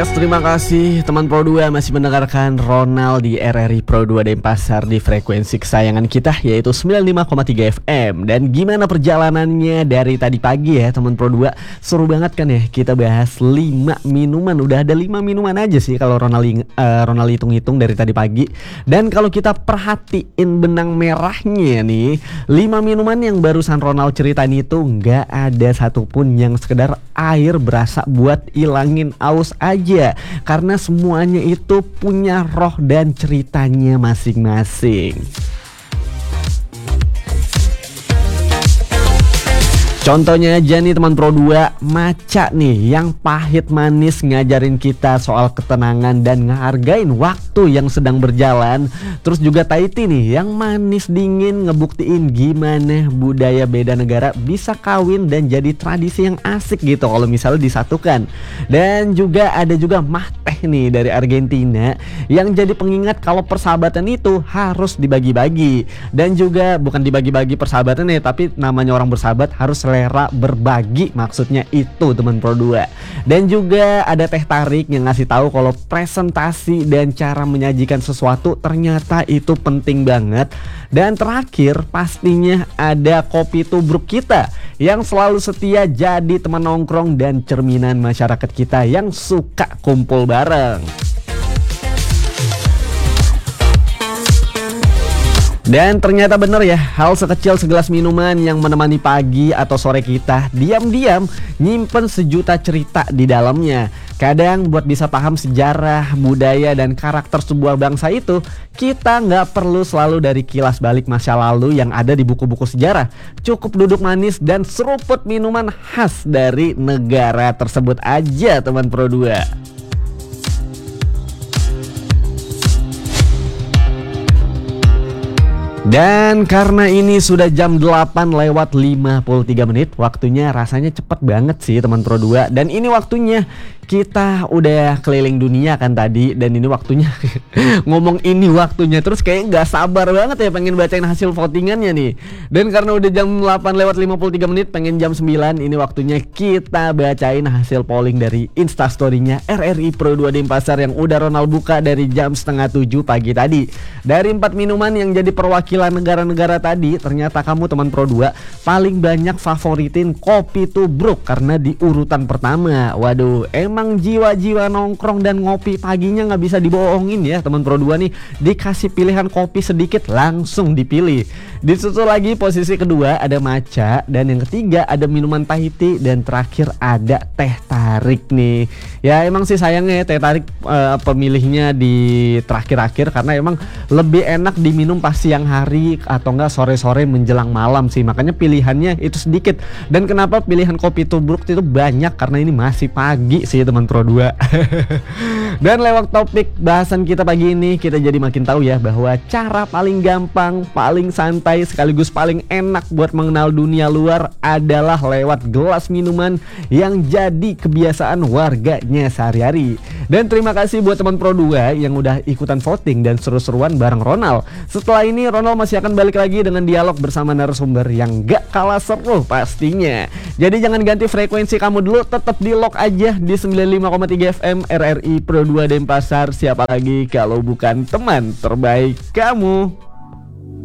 Yes, terima kasih teman Pro 2 masih mendengarkan Ronald di RRI Pro 2 Denpasar di frekuensi kesayangan kita yaitu 95,3 FM. Dan gimana perjalanannya dari tadi pagi ya teman Pro 2? Seru banget kan ya, kita bahas 5 minuman. Udah ada 5 minuman aja sih kalau Ronald hitung-hitung dari tadi pagi. Dan kalau kita perhatiin benang merahnya nih, 5 minuman yang barusan Ronald ceritain itu nggak ada satupun yang sekedar air berasa buat ilangin aus aja, karena semuanya itu punya roh dan ceritanya masing-masing. Contohnya aja nih teman Pro 2, matcha nih yang pahit manis ngajarin kita soal ketenangan dan ngehargain waktu yang sedang berjalan. Terus juga Thai tea nih yang manis dingin ngebuktiin gimana budaya beda negara bisa kawin dan jadi tradisi yang asik gitu kalau misalnya disatukan. Dan juga ada juga mah teh nih dari Argentina yang jadi pengingat kalau persahabatan itu harus dibagi-bagi. Dan juga bukan dibagi-bagi persahabatan nih, tapi namanya orang bersahabat harus selera berbagi, maksudnya itu teman Pro 2. Dan juga ada teh tarik yang ngasih tahu kalau presentasi dan cara menyajikan sesuatu ternyata itu penting banget. Dan terakhir pastinya ada kopi tubruk kita yang selalu setia jadi teman nongkrong dan cerminan masyarakat kita yang suka kumpul bareng. Dan ternyata bener ya, hal sekecil segelas minuman yang menemani pagi atau sore kita diam-diam nyimpen sejuta cerita di dalamnya. Kadang buat bisa paham sejarah, budaya, dan karakter sebuah bangsa itu, kita nggak perlu selalu dari kilas balik masa lalu yang ada di buku-buku sejarah. Cukup duduk manis dan seruput minuman khas dari negara tersebut aja teman Pro 2. Dan karena ini sudah jam 8 lewat 53 menit, waktunya rasanya cepet banget sih teman Pro 2. Dan ini waktunya kita udah keliling dunia kan tadi, dan ini waktunya ngomong ini waktunya terus kayak nggak sabar banget ya pengen bacain hasil votingannya nih. Dan karena udah jam 8 lewat 53 menit, pengen jam 9, ini waktunya kita bacain hasil polling dari Instastory-nya RRI Pro 2 Denpasar yang udah Ronald buka dari jam 6:30 pagi tadi. Dari 4 minuman yang jadi perwakilan negara-negara tadi, ternyata kamu teman Pro 2 paling banyak favoritin kopi tubruk karena di urutan pertama. Waduh, emang jiwa-jiwa nongkrong dan ngopi paginya nggak bisa dibohongin ya teman Pro 2 nih. Dikasih pilihan kopi sedikit langsung dipilih. Disusul lagi posisi kedua ada matcha, dan yang ketiga ada minuman Thai tea, dan terakhir ada teh tarik nih. Ya emang sih sayangnya ya teh tarik pemilihnya di terakhir-akhir karena emang lebih enak diminum pas siang hari atau enggak sore-sore menjelang malam sih, makanya pilihannya itu sedikit. Dan kenapa pilihan kopi tubruk itu banyak, karena ini masih pagi sih teman Pro 2. Dan lewat topik bahasan kita pagi ini, kita jadi makin tahu ya bahwa cara paling gampang, paling santai, sekaligus paling enak buat mengenal dunia luar adalah lewat gelas minuman yang jadi kebiasaan warganya sehari-hari. Dan terima kasih buat teman Pro 2 yang udah ikutan voting dan seru-seruan bareng Ronald. Setelah ini Ronald masih akan balik lagi dengan dialog bersama narasumber yang gak kalah seru pastinya. Jadi jangan ganti frekuensi kamu dulu, tetap di lock aja di 95,3 FM RRI Pro 2 Denpasar. Siapa lagi kalau bukan teman terbaik kamu.